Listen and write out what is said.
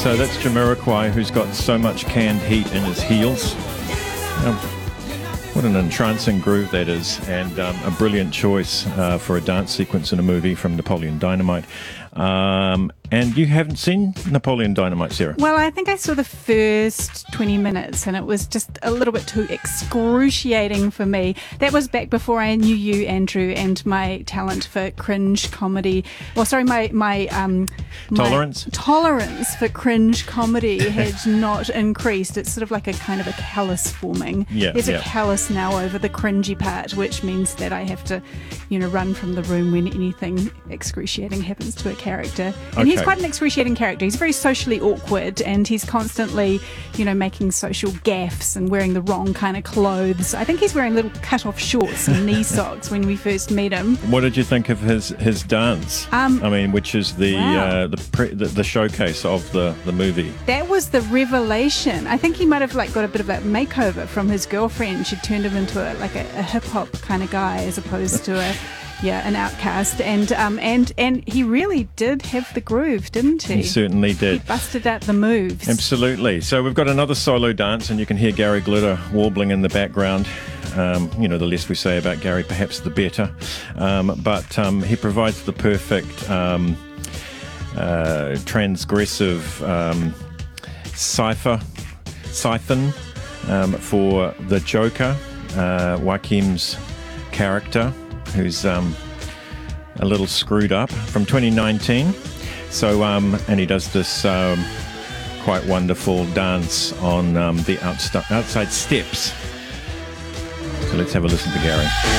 So that's Jamiroquai, who's got so much canned heat in his heels. What an entrancing groove that is, and a brilliant choice for a dance sequence in a movie from Napoleon Dynamite. And you haven't seen Napoleon Dynamite, Sarah? Well, I think I saw the first 20 minutes and it was just a little bit too excruciating for me. That was back before I knew you, Andrew, and my talent for cringe comedy. Well, sorry, my tolerance for cringe comedy had not increased. It's sort of like a kind of a callus forming. There's a callus now over the cringy part, which means that I have to, run from the room when anything excruciating happens to a character. And he's quite an excruciating character. He's very socially awkward and he's constantly, making social gaffes and wearing the wrong kind of clothes. I think he's wearing little cut-off shorts and knee socks when we first meet him. What did you think of his dance? Which is the showcase of the movie. That was the revelation. I think he might have got a bit of a makeover from his girlfriend. She turned him into a hip-hop kind of guy as opposed to an outcast, and he really did have the groove, didn't he? He certainly did. He busted out the moves. Absolutely. So we've got another solo dance, and you can hear Gary Glitter warbling in the background. The less we say about Gary, perhaps the better. But he provides the perfect transgressive siphon for the Joker, Joaquin's character, who's a little screwed up, from 2019. So, and he does this quite wonderful dance on the outside steps. So let's have a listen to Gary.